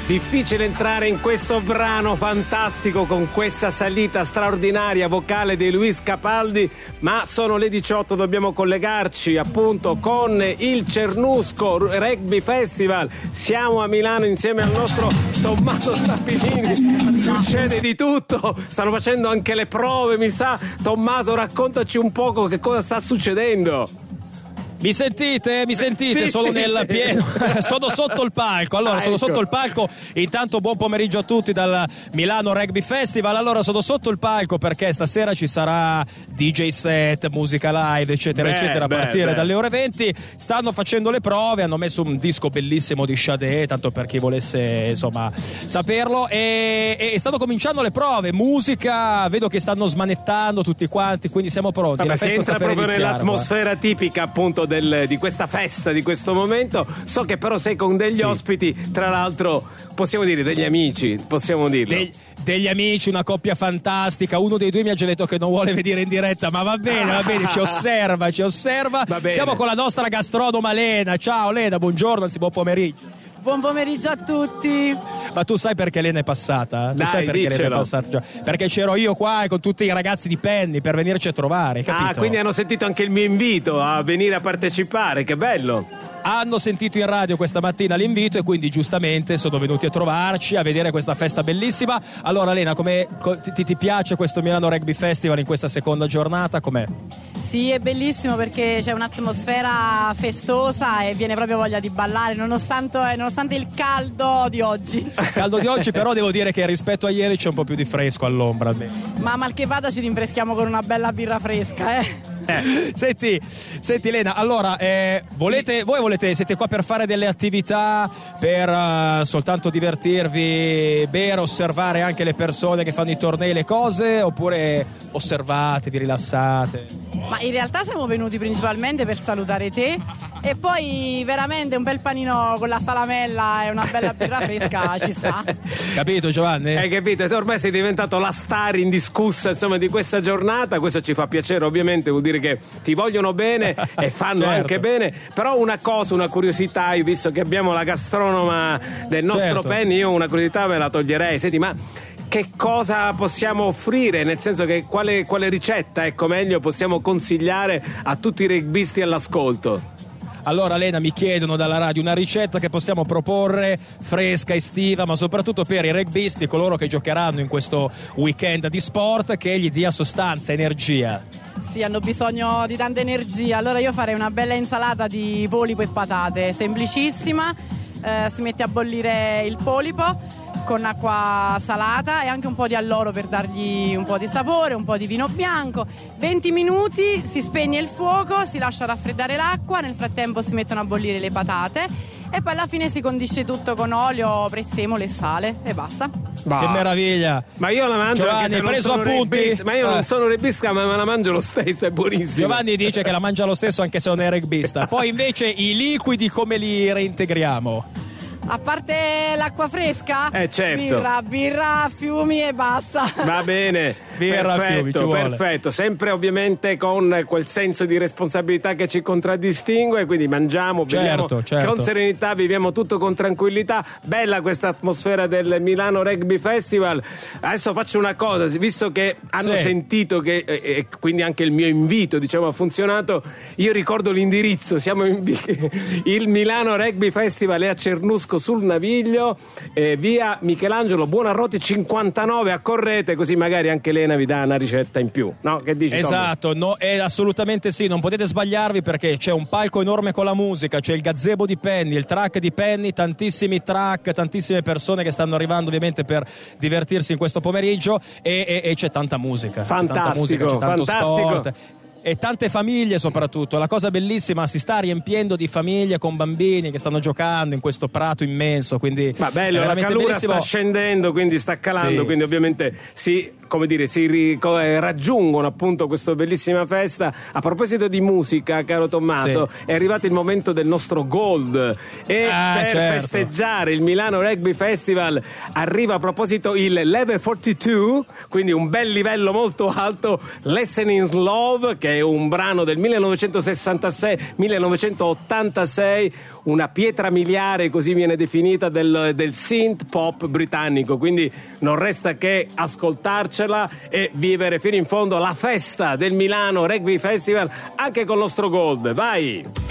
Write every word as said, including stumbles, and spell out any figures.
Difficile entrare in questo brano fantastico con questa salita straordinaria vocale di Luis Capaldi, ma sono le diciotto, dobbiamo collegarci appunto con il Cernusco Rugby Festival. Siamo a Milano insieme al nostro Tommaso Stapinini. Succede di tutto, stanno facendo anche le prove, mi sa. Tommaso, raccontaci un poco che cosa sta succedendo. Mi sentite? Mi sentite? Sì, sono sì, nel sì. pieno. Sono sotto il palco. Allora, ah, sono ecco. sotto il palco. Intanto buon pomeriggio a tutti dal Milano Rugby Festival. Allora, sono sotto il palco perché stasera ci sarà D J set, musica live, eccetera, beh, eccetera, a beh, partire beh. dalle ore venti. Stanno facendo le prove, hanno messo un disco bellissimo di Sade, tanto per chi volesse, insomma, saperlo. E, e stanno cominciando le prove. Musica, vedo che stanno smanettando tutti quanti, quindi siamo pronti. Vabbè, La si festa entra sta per proprio iniziare, nell'atmosfera tipica appunto del, di questa festa, di questo momento. So che però sei con degli Sì. ospiti, tra l'altro possiamo dire degli amici, possiamo dirlo. Degli, degli amici, una coppia fantastica. Uno dei due mi ha già detto che non vuole vedere in diretta, ma va bene, va bene, ci osserva, ci osserva. Va bene. Siamo con la nostra gastronoma Lena. Ciao Lena, buongiorno, anzi buon pomeriggio. Buon pomeriggio a tutti. Ma tu sai perché Lena è passata? Tu Dai, sai perché diccelo. Lena è passata? Cioè, perché c'ero io qua con tutti i ragazzi di Penny per venirci a trovare, capito? Ah, quindi hanno sentito anche il mio invito a venire a partecipare, che bello. Hanno sentito in radio questa mattina l'invito e quindi giustamente sono venuti a trovarci a vedere questa festa bellissima. Allora Lena, come ti, ti piace questo Milano Rugby Festival in questa seconda giornata? Com'è? Sì, è bellissimo perché c'è un'atmosfera festosa e viene proprio voglia di ballare nonostante, nonostante il caldo di oggi. Caldo di oggi, però devo dire che rispetto a ieri c'è un po' più di fresco all'ombra almeno. Ma mal che vada ci rinfreschiamo con una bella birra fresca, eh. Eh, senti, senti Lena, allora eh, volete, voi volete, siete qua per fare delle attività, per uh, soltanto divertirvi, bere, osservare anche le persone che fanno i tornei, le cose, oppure osservate, vi rilassate? Ma in realtà siamo venuti principalmente per salutare te e poi veramente un bel panino con la salamella e una bella birra fresca ci sta. Capito Giovanni? Hai capito? Ormai sei diventato la star indiscussa, insomma, di questa giornata. Questo ci fa piacere, ovviamente vuol dire che ti vogliono bene e fanno Certo. anche bene. Però una cosa, una curiosità, io visto che abbiamo la gastronoma del nostro Certo. Penny, io una curiosità me la toglierei. Senti, ma che cosa possiamo offrire? Nel senso che quale, quale ricetta, ecco, meglio possiamo consigliare a tutti i rugbisti all'ascolto? Allora Lena, mi chiedono dalla radio una ricetta che possiamo proporre fresca, estiva, ma soprattutto per i rugbisti, coloro che giocheranno in questo weekend di sport, che gli dia sostanza, energia. Sì, hanno bisogno di tanta energia. Allora io farei una bella insalata di polipo e patate, semplicissima. Eh, si mette a bollire il polipo con acqua salata e anche un po' di alloro per dargli un po' di sapore, un po' di vino bianco. venti minuti, si spegne il fuoco, si lascia raffreddare l'acqua, nel frattempo si mettono a bollire le patate e poi alla fine si condisce tutto con olio, prezzemole e sale e basta. Bah. Che meraviglia! Ma io la mangio Giovanni, anche se hai non preso sono appunti? rugbista, ma io Eh. non sono rugbista, ma me la mangio lo stesso, è buonissimo. Giovanni dice che la mangia lo stesso anche se non è rugbista. Poi invece i liquidi come li reintegriamo? A parte l'acqua fresca? Eh, certo. Birra, birra, fiumi e basta. Va bene, Birra, perfetto, fiumi, ci vuole. perfetto. Sempre ovviamente con quel senso di responsabilità che ci contraddistingue, quindi mangiamo, beviamo Certo, certo. con serenità, viviamo tutto con tranquillità. Bella questa atmosfera del Milano Rugby Festival. Adesso faccio una cosa, visto che hanno Sì. sentito che e e quindi anche il mio invito, diciamo, ha funzionato, io ricordo l'indirizzo. Siamo in vi- il Milano Rugby Festival è a Cernusco sul Naviglio, eh, via Michelangelo Buonarroti cinquantanove, accorrete, così magari anche Lena vi dà una ricetta in più, no? Che dici, Tom? Esatto, no, è assolutamente sì, non potete sbagliarvi perché c'è un palco enorme con la musica, c'è il gazebo di Penny, il track di Penny, tantissimi track, tantissime persone che stanno arrivando ovviamente per divertirsi in questo pomeriggio e, e, e c'è tanta musica, Fantastico, c'è tanta musica, c'è tanto fantastico. sport. E tante famiglie soprattutto, la cosa bellissima, si sta riempiendo di famiglie con bambini che stanno giocando in questo prato immenso, quindi Ma bello, è la veramente calura bellissimo. sta scendendo, quindi sta calando, Sì. quindi ovviamente si, come dire, si ri- co- eh, raggiungono appunto questa bellissima festa. A proposito di musica, caro Tommaso, Sì. è arrivato il momento del nostro gold e Ah, per certo. festeggiare il Milano Rugby Festival arriva a proposito il Level quarantadue, quindi un bel livello molto alto, Lesson in Love, che che è un brano del millenovecentosessantasei millenovecentottantasei, una pietra miliare, così viene definita, del, del synth pop britannico, quindi non resta che ascoltarcela e vivere fino in fondo la festa del Milano Rugby Festival anche col nostro Gold. Vai!